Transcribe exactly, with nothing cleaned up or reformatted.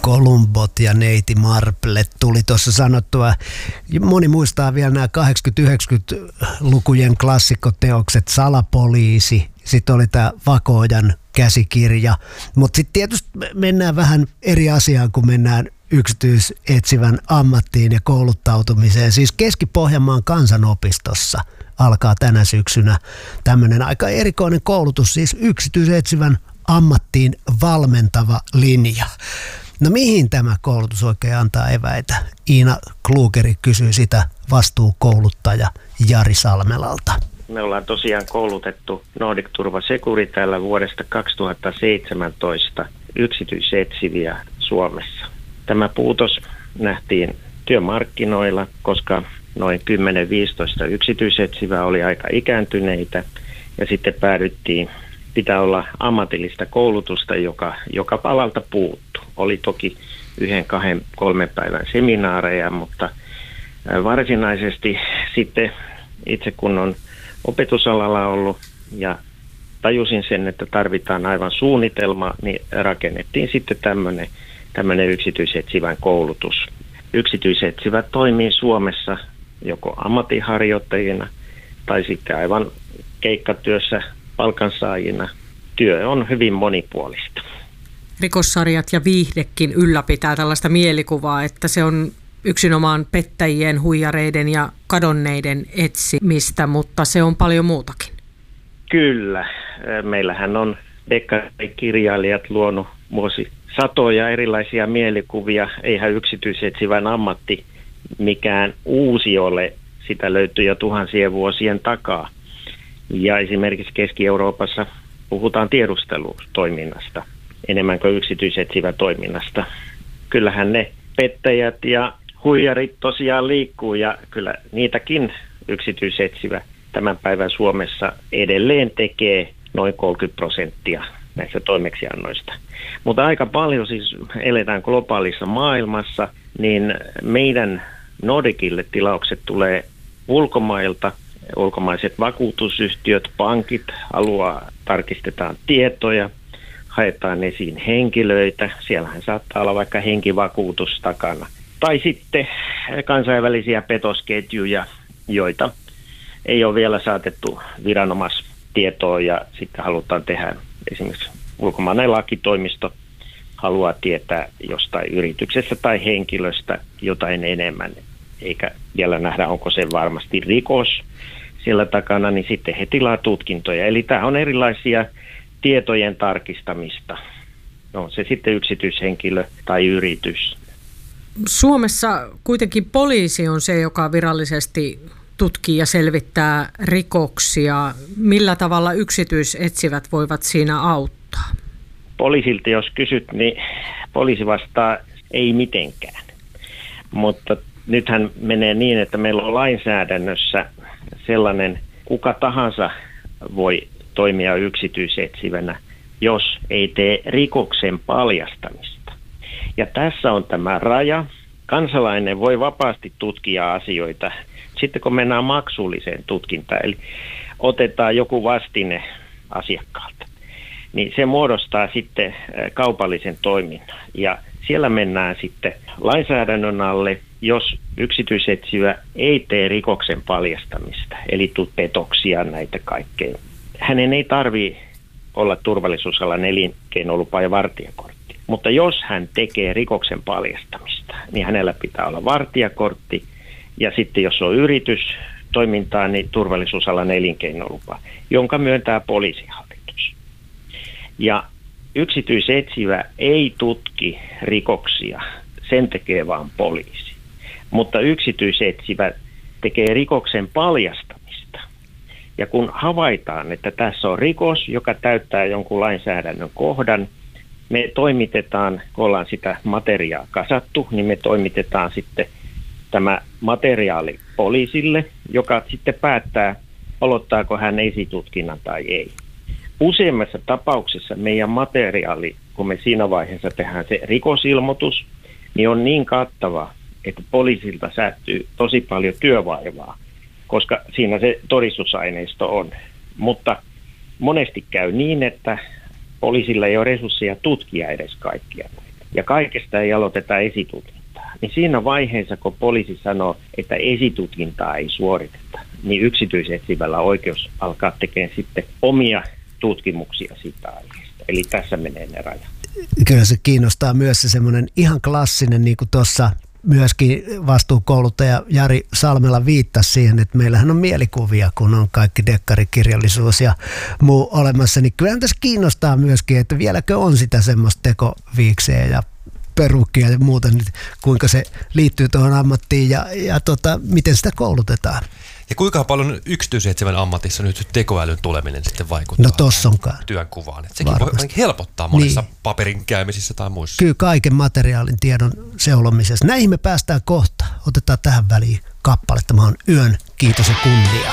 Columbot ja neiti Marple tuli tuossa sanottua. Moni muistaa vielä nämä kahdeksankymmentä-yhdeksänkymmentälukujen klassikkoteokset Salapoliisi. Sitten oli tämä Vakojan käsikirja. Mutta sitten tietysti mennään vähän eri asiaan, kun mennään yksityisetsivän ammattiin ja kouluttautumiseen. Siis Keski-Pohjanmaan kansanopistossa alkaa tänä syksynä tämmöinen aika erikoinen koulutus, siis yksityisetsivän ammattiin valmentava linja. No mihin tämä koulutus oikein antaa eväitä? Iina Klugeri kysyy sitä vastuukouluttaja Jari Salmelalta. Me ollaan tosiaan koulutettu Nordic Turva Securi täällä vuodesta kaksituhattaseitsemäntoista yksityisetsiviä Suomessa. Tämä puutos nähtiin työmarkkinoilla, koska noin kymmenen viisitoista yksityisetsivää oli aika ikääntyneitä ja sitten päädyttiin, pitää olla ammatillista koulutusta, joka, joka alalta puuttu. Oli toki yhden, kahden, kolmen päivän seminaareja, mutta varsinaisesti sitten itse kun on opetusalalla ollut ja tajusin sen, että tarvitaan aivan suunnitelma, niin rakennettiin sitten tämmöinen tämmöinen yksityisetsivän koulutus. Yksityisetsivät toimii Suomessa joko ammatinharjoittajina tai sitten aivan keikkatyössä palkansaajina. Työ on hyvin monipuolista. Rikossarjat ja viihdekin ylläpitää tällaista mielikuvaa, että se on yksinomaan pettäjien, huijareiden ja kadonneiden etsimistä, mutta se on paljon muutakin. Kyllä. Meillähän on dekkarikirjailijat luonut vuosi satoja erilaisia mielikuvia. Eihän yksityisetsivän ammatti mikään uusi ole. Sitä löytyy jo tuhansien vuosien takaa. Ja esimerkiksi Keski-Euroopassa puhutaan tiedustelutoiminnasta enemmän kuin yksityisetsivä toiminnasta. Kyllähän ne pettäjät ja huijarit tosiaan liikkuu ja kyllä niitäkin yksityisetsivä tämän päivän Suomessa edelleen tekee noin kolmekymmentä prosenttia näistä toimeksiannoista. Mutta aika paljon siis eletään globaalissa maailmassa, niin meidän Nordicille tilaukset tulee ulkomailta. Ulkomaiset vakuutusyhtiöt, pankit haluaa, tarkistetaan tietoja, haetaan esiin henkilöitä. Siellähän saattaa olla vaikka henkivakuutus takana. Tai sitten kansainvälisiä petosketjuja, joita ei ole vielä saatettu viranomaistietoon ja sitten halutaan tehdä esimerkiksi ulkomainen lakitoimisto haluaa tietää jostain yrityksestä tai henkilöstä jotain enemmän, eikä vielä nähdä, onko se varmasti rikos siellä takana, niin sitten he tilaa tutkintoja. Eli tämä on erilaisia tietojen tarkistamista. No se sitten yksityishenkilö tai yritys. Suomessa kuitenkin poliisi on se, joka virallisesti tutkii ja selvittää rikoksia. Millä tavalla yksityisetsivät voivat siinä auttaa? Poliisilta jos kysyt, niin poliisi vastaa ei mitenkään. Mutta nythän menee niin, että meillä on lainsäädännössä sellainen, kuka tahansa voi toimia yksityisetsivänä, jos ei tee rikoksen paljastamista. Ja tässä on tämä raja. Kansalainen voi vapaasti tutkia asioita. Sitten kun mennään maksulliseen tutkintaan, eli otetaan joku vastine asiakkaalta, niin se muodostaa sitten kaupallisen toiminnan. Ja siellä mennään sitten lainsäädännön alle, jos yksityisetsivä ei tee rikoksen paljastamista, eli petoksia näitä kaikkea. Hänen ei tarvitse olla turvallisuusalan elinkeinolupa ja vartijakortti. Mutta jos hän tekee rikoksen paljastamista, niin hänellä pitää olla vartijakortti. Ja sitten jos on yritystoimintaa, niin turvallisuusalan elinkeinolupa, jonka myöntää poliisihallitus. Ja yksityisetsivä ei tutki rikoksia, sen tekee vaan poliisi. Mutta yksityisetsivä tekee rikoksen paljastamista. Ja kun havaitaan, että tässä on rikos, joka täyttää jonkun lainsäädännön kohdan, me toimitetaan, kun ollaan sitä materiaa kasattu, niin me toimitetaan sitten tämä materiaali poliisille, joka sitten päättää, aloittaako hän esitutkinnan tai ei. Useimmassa tapauksessa meidän materiaali, kun me siinä vaiheessa tehdään se rikosilmoitus, niin on niin kattava, että poliisilta säästyy tosi paljon työvaivaa, koska siinä se todistusaineisto on. Mutta monesti käy niin, että poliisilla ei ole resursseja tutkia edes kaikkia näitä. ja kaikesta ei aloiteta esitutkintaa. Niin siinä vaiheessa, kun poliisi sanoo, että esitutkintaa ei suoriteta, niin yksityisetsivällä oikeus alkaa tekemään sitten omia tutkimuksia siitä aiheesta. Eli tässä menee ne rajat. Kyllä se kiinnostaa myös se semmoinen ihan klassinen, niin kuin tuossa myöskin vastuukouluttaja Jari Salmela viittasi siihen, että meillähän on mielikuvia, kun on kaikki dekkarikirjallisuus ja muu olemassa, niin kyllähän tässä kiinnostaa myöskin, että vieläkö on sitä semmoista tekoviikseä ja perukkia ja muuta, niin kuinka se liittyy tuohon ammattiin ja, ja tota, miten sitä koulutetaan. Ja kuinka paljon yksityisetsivän ammatissa nyt tekoälyn tuleminen sitten vaikuttaa no tossa onkaan työnkuvaan? Että sekin varmasti voi helpottaa monissa niin. paperin käymisissä tai muissa. Kyllä kaiken materiaalin tiedon seulomisessa. Näihin me päästään kohta. Otetaan tähän väliin kappale. Tämä on Yön kiitos ja kunnia.